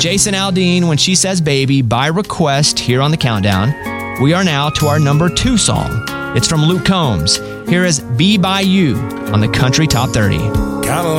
Jason Aldean, When She Says Baby, by request here on the Countdown. We are now to our number 2 song. It's from Luke Combs. Here is Be By You on the Country Top 30. Kinda